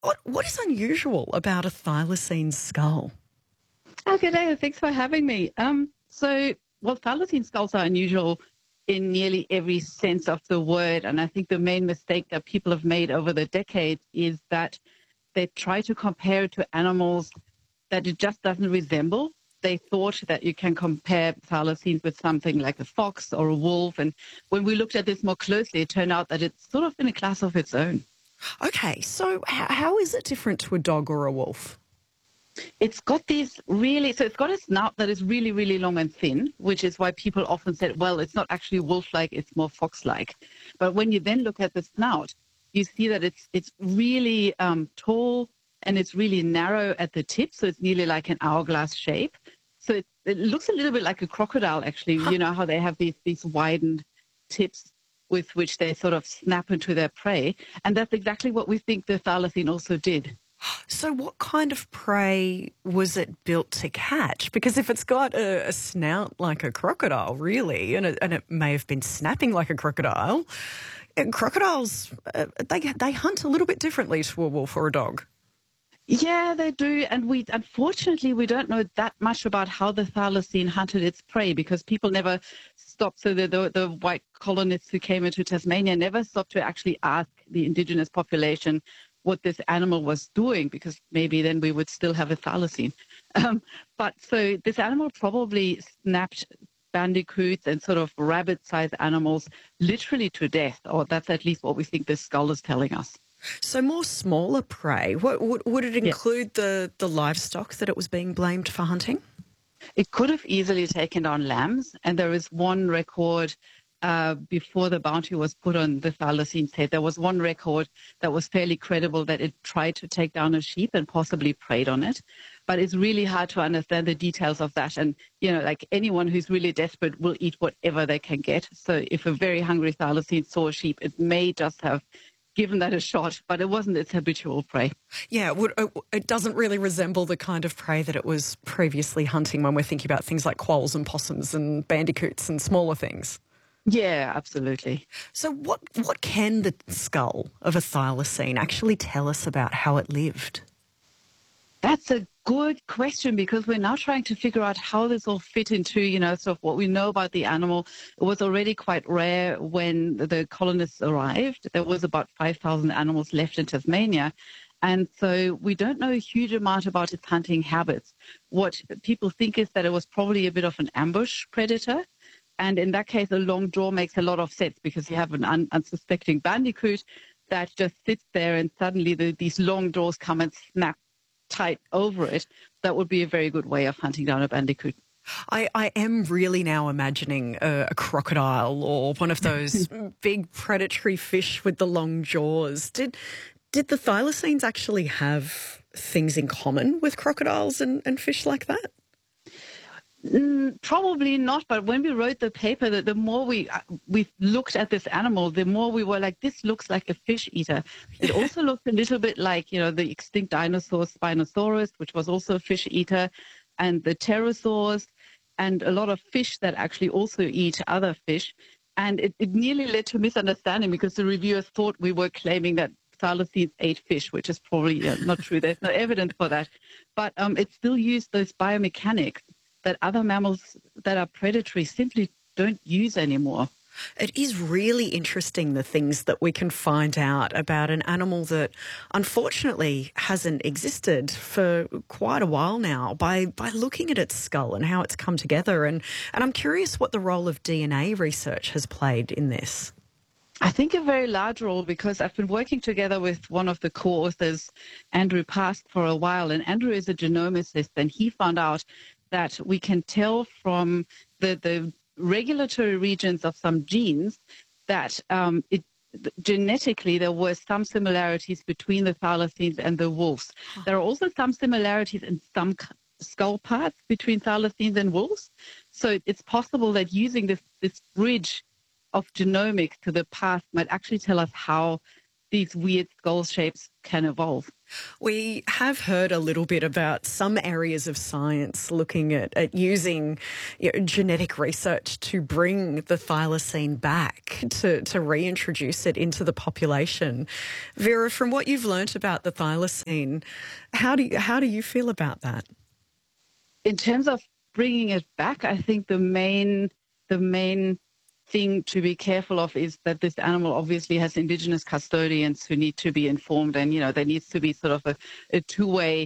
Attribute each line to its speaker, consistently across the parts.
Speaker 1: What is unusual about a thylacine skull?
Speaker 2: Oh, good day. Thanks for having me. Thylacine skulls are unusual in nearly every sense of the word. And I think the main mistake that people have made over the decades is that they try to compare it to animals that it just doesn't resemble. They thought that you can compare thylacines with something like a fox or a wolf. And when we looked at this more closely, it turned out that it's sort of in a class of its own.
Speaker 1: Okay, so how is it different to a dog or a wolf?
Speaker 2: It's got a snout that is really, really long and thin, which is why people often said, well, it's not actually wolf-like, it's more fox-like. But when you then look at the snout, you see that it's really tall and it's really narrow at the tip, so it's nearly like an hourglass shape. So it looks a little bit like a crocodile, actually. You know how they have these widened tips with which they sort of snap into their prey. And that's exactly what we think the thylacine also did.
Speaker 1: So what kind of prey was it built to catch? Because if it's got a snout like a crocodile, really, and it may have been snapping like a crocodile, crocodiles, they hunt a little bit differently to a wolf or a dog.
Speaker 2: Yeah, they do. And unfortunately, we don't know that much about how the thylacine hunted its prey because people never stopped. So the white colonists who came into Tasmania never stopped to actually ask the indigenous population what this animal was doing, because maybe then we would still have a thylacine. But so this animal probably snapped bandicoots and sort of rabbit-sized animals literally to death, or that's at least what we think this skull is telling us.
Speaker 1: So more smaller prey. What would it include the livestock that it was being blamed for hunting?
Speaker 2: It could have easily taken down lambs, and there is one record before the bounty was put on the thylacine head. There was one record that was fairly credible that it tried to take down a sheep and possibly preyed on it. But it's really hard to understand the details of that. And, like anyone who's really desperate will eat whatever they can get. So if a very hungry thylacine saw a sheep, it may just have given that a shot, but it wasn't its habitual prey.
Speaker 1: Yeah, it doesn't really resemble the kind of prey that it was previously hunting when we're thinking about things like quolls and possums and bandicoots and smaller things.
Speaker 2: Yeah, absolutely.
Speaker 1: So what can the skull of a thylacine actually tell us about how it lived?
Speaker 2: That's a good question because we're now trying to figure out how this all fit into, sort of what we know about the animal. It was already quite rare when the colonists arrived. There was about 5,000 animals left in Tasmania. And so we don't know a huge amount about its hunting habits. What people think is that it was probably a bit of an ambush predator. And in that case, a long jaw makes a lot of sense because you have an unsuspecting bandicoot that just sits there and suddenly these long jaws come and snap tight over it. That would be a very good way of hunting down a bandicoot.
Speaker 1: I am really now imagining a crocodile or one of those big predatory fish with the long jaws. Did the thylacines actually have things in common with crocodiles and fish like that?
Speaker 2: Probably not, but when we wrote the paper, the more we looked at this animal, the more we were like, this looks like a fish eater. It also looked a little bit like, the extinct dinosaur Spinosaurus, which was also a fish eater, and the pterosaurs, and a lot of fish that actually also eat other fish. And it nearly led to misunderstanding because the reviewers thought we were claiming that thylacines ate fish, which is probably not true. There's no evidence for that. But it still used those biomechanics that other mammals that are predatory simply don't use anymore.
Speaker 1: It is really interesting, the things that we can find out about an animal that unfortunately hasn't existed for quite a while now by looking at its skull and how it's come together. And I'm curious what the role of DNA research has played in this.
Speaker 2: I think a very large role because I've been working together with one of the co-authors, Andrew Past, for a while. And Andrew is a genomicist, and he found out that we can tell from the regulatory regions of some genes that genetically there were some similarities between the thylacines and the wolves. There are also some similarities in some skull parts between thylacines and wolves. So it's possible that using this bridge of genomics to the past might actually tell us how these weird skull shapes can evolve.
Speaker 1: We have heard a little bit about some areas of science looking at using genetic research to bring the thylacine back, to reintroduce it into the population. Vera, from what you've learnt about the thylacine, how do you feel about that?
Speaker 2: In terms of bringing it back, I think the main thing to be careful of is that this animal obviously has indigenous custodians who need to be informed, and there needs to be sort of a two-way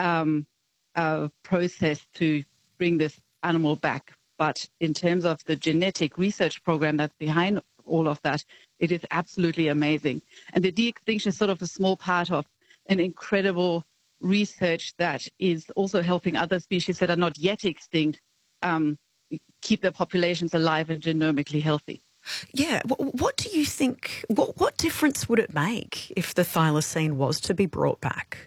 Speaker 2: process to bring this animal back. But in terms of the genetic research program that's behind all of that, it is absolutely amazing. And the de-extinction is sort of a small part of an incredible research that is also helping other species that are not yet extinct keep their populations alive and genomically healthy.
Speaker 1: Yeah. What do you think, what difference would it make if the thylacine was to be brought back?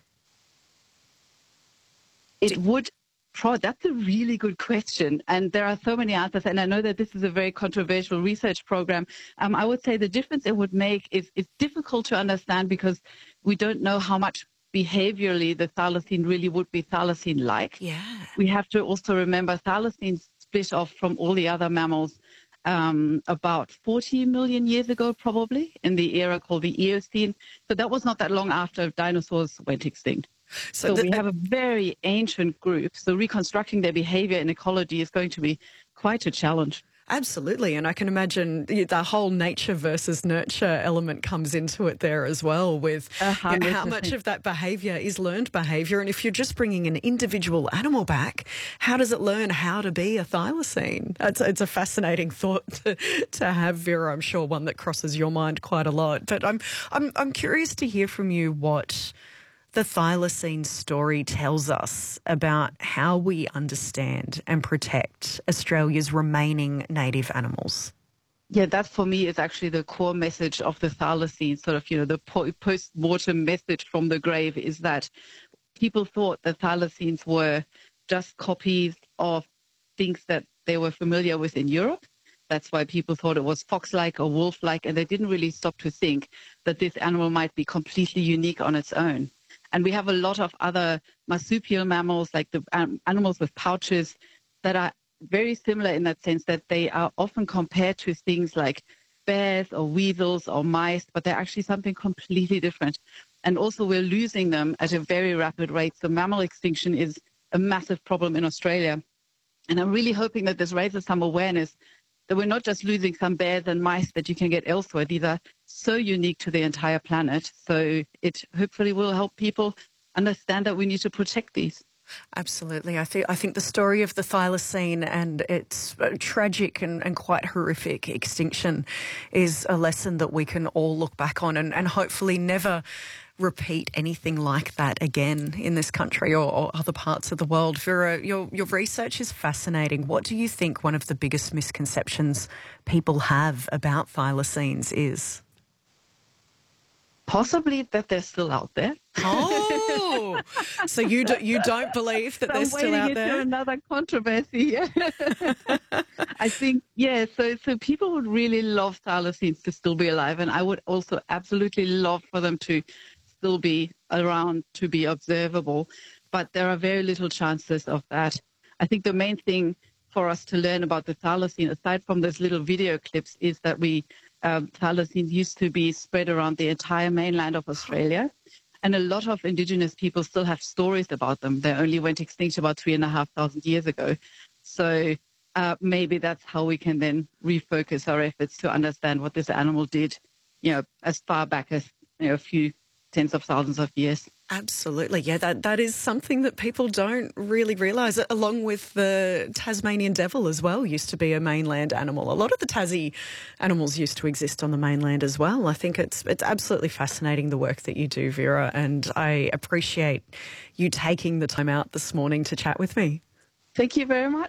Speaker 2: It would. That's a really good question. And there are so many answers. And I know that this is a very controversial research program. I would say the difference it would make is it's difficult to understand because we don't know how much behaviorally the thylacine really would be thylacine-like.
Speaker 1: Yeah.
Speaker 2: We have to also remember thylacines split off from all the other mammals about 40 million years ago, probably, in the era called the Eocene. So that was not that long after dinosaurs went extinct. So we have a very ancient group. So reconstructing their behavior in ecology is going to be quite a challenge.
Speaker 1: Absolutely. And I can imagine the whole nature versus nurture element comes into it there as well, with how much of that behaviour is learned behaviour. And if you're just bringing an individual animal back, how does it learn how to be a thylacine? It's a fascinating thought to have, Vera. I'm sure one that crosses your mind quite a lot. But I'm curious to hear from you what the thylacine story tells us about how we understand and protect Australia's remaining native animals.
Speaker 2: Yeah, that for me is actually the core message of the thylacine, sort of, the post-mortem message from the grave is that people thought the thylacines were just copies of things that they were familiar with in Europe. That's why people thought it was fox-like or wolf-like, and they didn't really stop to think that this animal might be completely unique on its own. And we have a lot of other marsupial mammals, like the animals with pouches, that are very similar in that sense that they are often compared to things like bears or weasels or mice, but they're actually something completely different. And also we're losing them at a very rapid rate. So mammal extinction is a massive problem in Australia. And I'm really hoping that this raises some awareness that we're not just losing some bears and mice that you can get elsewhere. These are so unique to the entire planet. So it hopefully will help people understand that we need to protect these.
Speaker 1: Absolutely. I think the story of the thylacine and its tragic and quite horrific extinction is a lesson that we can all look back on and hopefully never repeat anything like that again in this country or other parts of the world. Vera, your research is fascinating. What do you think one of the biggest misconceptions people have about thylacines is?
Speaker 2: Possibly that they're still out there.
Speaker 1: Oh, so you don't believe that they're still out there?
Speaker 2: Into another controversy. I think, yeah, so people would really love thylacines to still be alive, and I would also absolutely love for them to still be around to be observable, but there are very little chances of that. I think the main thing for us to learn about the thylacine, aside from those little video clips, is that thylacines used to be spread around the entire mainland of Australia, and a lot of Indigenous people still have stories about them. They only went extinct about 3,500 years ago. So maybe that's how we can then refocus our efforts to understand what this animal did, as far back as a few tens of thousands of years.
Speaker 1: Absolutely. Yeah, that is something that people don't really realise, along with the Tasmanian devil as well, used to be a mainland animal. A lot of the Tassie animals used to exist on the mainland as well. I think it's absolutely fascinating, the work that you do, Vera, and I appreciate you taking the time out this morning to chat with me.
Speaker 2: Thank you very much.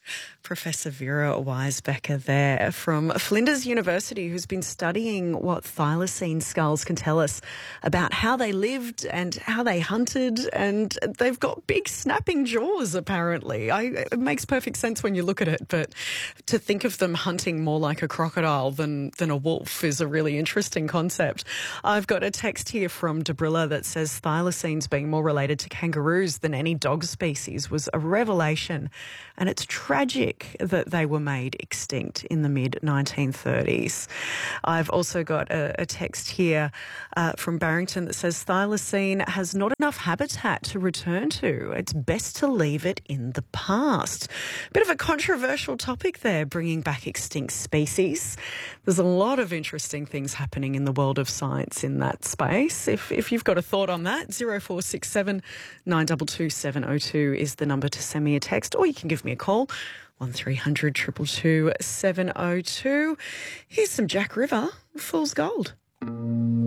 Speaker 1: Professor Vera Weisbecker there from Flinders University, who's been studying what thylacine skulls can tell us about how they lived and how they hunted, and they've got big snapping jaws apparently. It makes perfect sense when you look at it, but to think of them hunting more like a crocodile than a wolf is a really interesting concept. I've got a text here from Debrilla that says thylacines being more related to kangaroos than any dog species was a revelation, and it's tragic that they were made extinct in the mid-1930s. I've also got a text here from Barrington that says thylacine has not enough habitat to return to. It's best to leave it in the past. Bit of a controversial topic there, bringing back extinct species. There's a lot of interesting things happening in the world of science in that space. If you've got a thought on that, 0467 922 702 is the number to send me a text, or you can give me a call. 1300 222 702. Here's some Jack River, Fool's Gold.